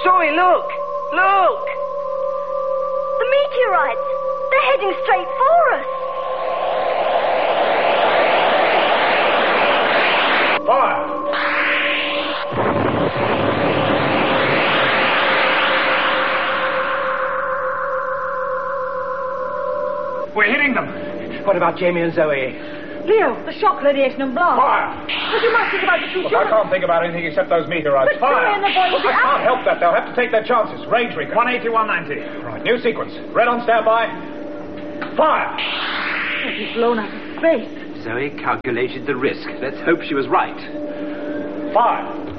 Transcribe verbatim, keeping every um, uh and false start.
Zoe, look! Look! The meteorites! They're heading straight for us! Fire! We're hitting them! What about Jamie and Zoe? Leo, the shock radiation and blast. Fire! But you must think about the two Look, I children. can't think about anything except those meteorites. But Fire! Zoe and the boy will be I can't out. help that. They'll have to take their chances. Range recon. one eighty, one ninety. Right, new sequence. Red on standby. Fire! He's blown out of space. Zoe calculated the risk. Let's hope she was right. Fire!